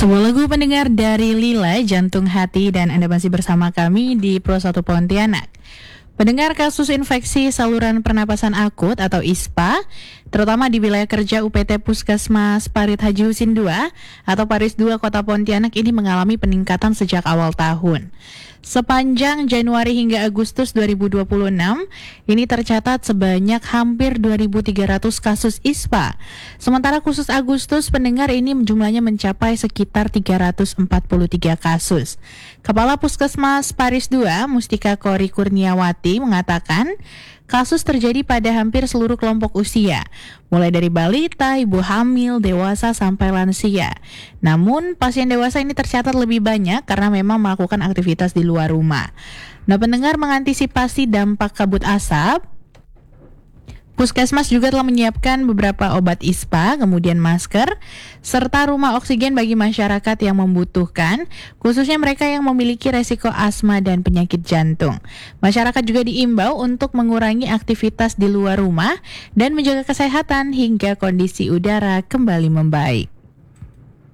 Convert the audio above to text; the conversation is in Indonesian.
Sebuah lagu pendengar dari Lila, Jantung Hati, dan Anda masih bersama kami di Pro 1 Pontianak. Pendengar, kasus infeksi saluran pernapasan akut atau ISPA, terutama di wilayah kerja UPT Puskesmas Parit Haji Husin II atau Paris 2 Kota Pontianak ini mengalami peningkatan sejak awal tahun. Sepanjang Januari hingga Agustus 2026, ini tercatat sebanyak hampir 2.300 kasus ISPA. Sementara khusus Agustus, pendengar, ini jumlahnya mencapai sekitar 343 kasus. Kepala Puskesmas Paris 2, Mustika Kori Kurniawati, mengatakan kasus terjadi pada hampir seluruh kelompok usia, mulai dari balita, ibu hamil, dewasa, sampai lansia. Namun, pasien dewasa ini tercatat lebih banyak karena memang melakukan aktivitas di luar rumah. Nah, pendengar, mengantisipasi dampak kabut asap, Puskesmas juga telah menyiapkan beberapa obat ISPA, kemudian masker, serta rumah oksigen bagi masyarakat yang membutuhkan, khususnya mereka yang memiliki resiko asma dan penyakit jantung. Masyarakat juga diimbau untuk mengurangi aktivitas di luar rumah dan menjaga kesehatan hingga kondisi udara kembali membaik.